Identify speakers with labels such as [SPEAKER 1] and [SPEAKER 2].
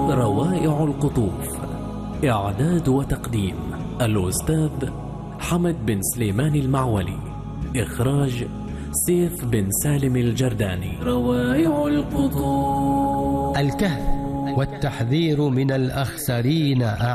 [SPEAKER 1] روائع القطوف. إعداد وتقديم الأستاذ حمد بن سليمان المعولي. إخراج سيف بن سالم الجرداني. روائع القطوف.
[SPEAKER 2] الكهف والتحذير من الأخسرين